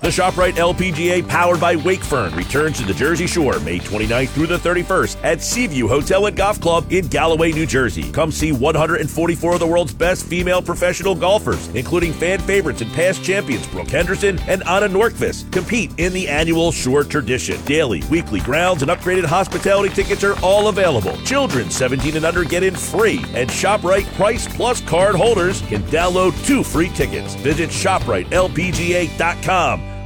The ShopRite LPGA, powered by Wakefern, returns to the Jersey Shore May 29th through the 31st at Seaview Hotel and Golf Club in Galloway, New Jersey. Come see 144 of the world's best female professional golfers, including fan favorites and past champions Brooke Henderson and Anna Nordqvist, compete in the annual Shore Tradition. Daily, weekly grounds, and upgraded hospitality tickets are all available. Children 17 and under get in free, and ShopRite Price Plus card holders can download 2 free tickets. Visit ShopRiteLPGA.com.